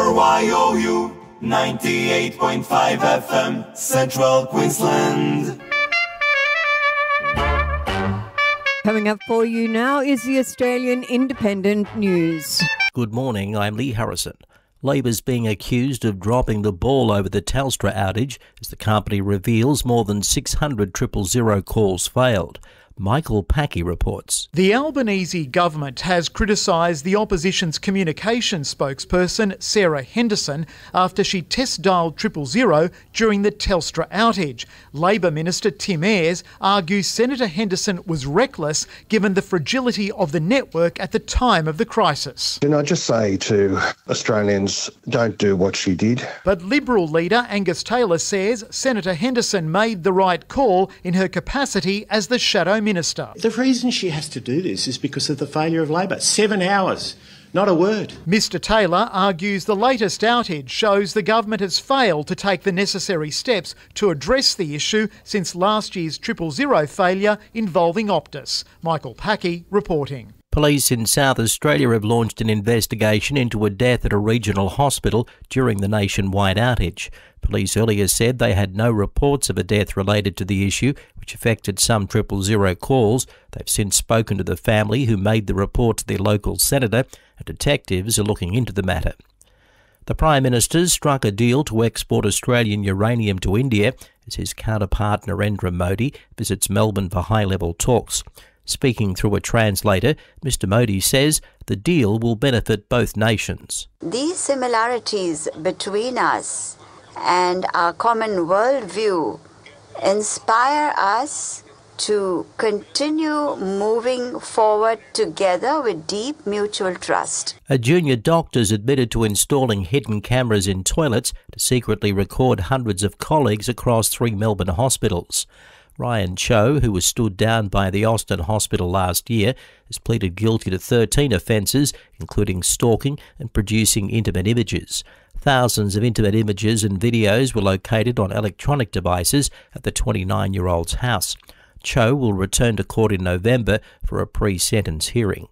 4YOU 98.5 FM, Central Queensland. Coming up for you now is the Australian Independent News. Good morning, I'm Lee Harrison. Labor's being accused of dropping the ball over the Telstra outage as the company reveals more than 600 000 calls failed. Michael Packey reports. The Albanese government has criticised the opposition's communications spokesperson Sarah Henderson after she test-dialed 000 during the Telstra outage. Labor Minister Tim Ayres argues Senator Henderson was reckless given the fragility of the network at the time of the crisis. Can I just say to Australians, don't do what she did. But Liberal leader Angus Taylor says Senator Henderson made the right call in her capacity as the shadow minister. The reason she has to do this is because of the failure of Labor. 7 hours, not a word. Mr Taylor argues the latest outage shows the government has failed to take the necessary steps to address the issue since last year's 000 failure involving Optus. Michael Packey reporting. Police in South Australia have launched an investigation into a death at a regional hospital during the nationwide outage. Police earlier said they had no reports of a death related to the issue, which affected some 000 calls. They've since spoken to the family, who made the report to their local senator, and detectives are looking into the matter. The Prime Minister's struck a deal to export Australian uranium to India as his counterpart Narendra Modi visits Melbourne for high-level talks. Speaking through a translator, Mr Modi says the deal will benefit both nations. These similarities between us and our common worldview inspire us to continue moving forward together with deep mutual trust. A junior doctor's admitted to installing hidden cameras in toilets to secretly record hundreds of colleagues across 3 Melbourne hospitals. Ryan Cho, who was stood down by the Austin Hospital last year, has pleaded guilty to 13 offences, including stalking and producing intimate images. Thousands of intimate images and videos were located on electronic devices at the 29-year-old's house. Cho will return to court in November for a pre-sentence hearing.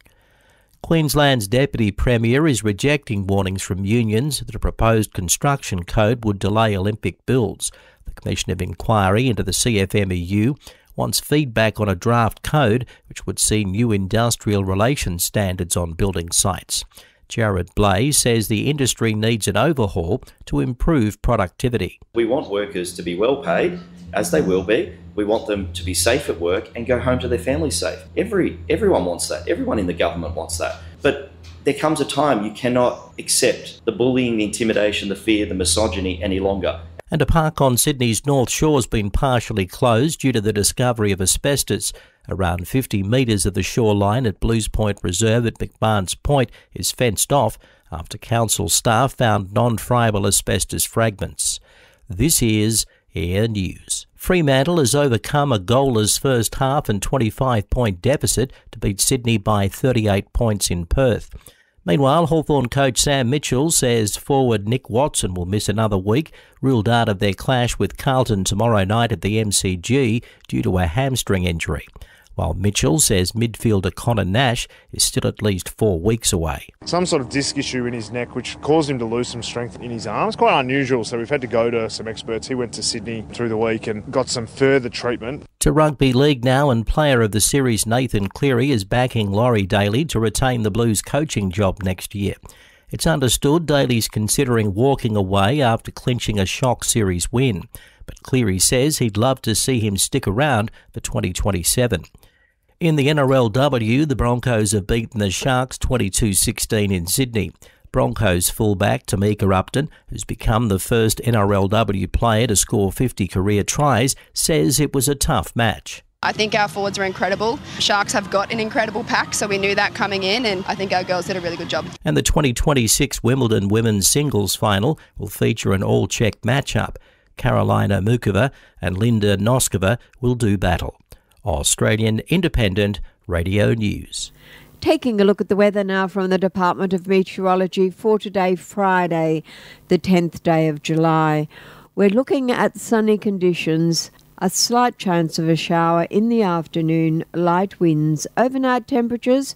Queensland's Deputy Premier is rejecting warnings from unions that a proposed construction code would delay Olympic builds. The Commission of Inquiry into the CFMEU wants feedback on a draft code which would see new industrial relations standards on building sites. Jared Blay says the industry needs an overhaul to improve productivity. We want workers to be well paid, as they will be. We want them to be safe at work and go home to their families safe. Everyone wants that. Everyone in the government wants that. But there comes a time you cannot accept the bullying, the intimidation, the fear, the misogyny any longer. And a park on Sydney's North Shore has been partially closed due to the discovery of asbestos. Around 50 metres of the shoreline at Blues Point Reserve at McMahon's Point is fenced off after council staff found non-friable asbestos fragments. This is Air News. Fremantle has overcome a goalless first half and 25-point deficit to beat Sydney by 38 points in Perth. Meanwhile, Hawthorn coach Sam Mitchell says forward Nick Watson will miss another week, ruled out of their clash with Carlton tomorrow night at the MCG due to a hamstring injury, while Mitchell says midfielder Connor Nash is still at least 4 weeks away. Some sort of disc issue in his neck which caused him to lose some strength in his arms. Quite unusual, so we've had to go to some experts. He went to Sydney through the week and got some further treatment. To rugby league now, and player of the series Nathan Cleary is backing Laurie Daly to retain the Blues coaching job next year. It's understood Daly's considering walking away after clinching a shock series win, but Cleary says he'd love to see him stick around for 2027. In the NRLW, the Broncos have beaten the Sharks 22-16 in Sydney. Broncos fullback Tamika Upton, who's become the first NRLW player to score 50 career tries, says it was a tough match. I think our forwards were incredible. Sharks have got an incredible pack, so we knew that coming in, and I think our girls did a really good job. And the 2026 Wimbledon women's singles final will feature an all-check matchup. Carolina Mukova and Linda Noskova will do battle. Australian Independent Radio News. Taking a look at the weather now from the Department of Meteorology for today, Friday, the 10th day of July. We're looking at sunny conditions, a slight chance of a shower in the afternoon, light winds, overnight temperatures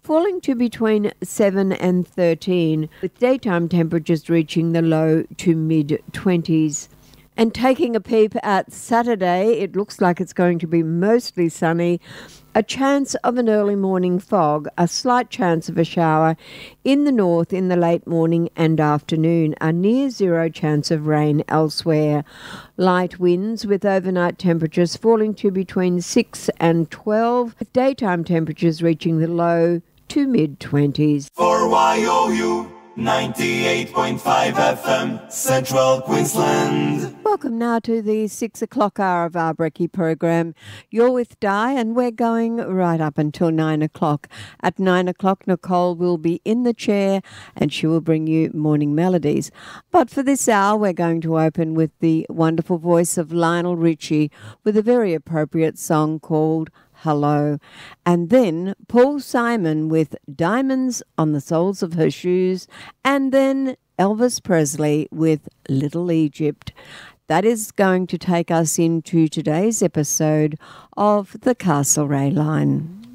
falling to between 7 and 13, with daytime temperatures reaching the low to mid-20s. And taking a peep at Saturday, it looks like it's going to be mostly sunny. A chance of an early morning fog, a slight chance of a shower in the north in the late morning and afternoon, a near zero chance of rain elsewhere. Light winds with overnight temperatures falling to between 6 and 12, with daytime temperatures reaching the low to mid-20s. For YOU 98.5 FM, Central Queensland. Welcome now to the 6 o'clock hour of our Brekkie program. You're with Di, and we're going right up until 9 o'clock. At 9 o'clock, Nicole will be in the chair and she will bring you morning melodies. But for this hour, we're going to open with the wonderful voice of Lionel Richie with a very appropriate song called Hello. And then Paul Simon with Diamonds on the Soles of Her Shoes. And then Elvis Presley with Little Egypt. That is going to take us into today's episode of the Castlereagh Line.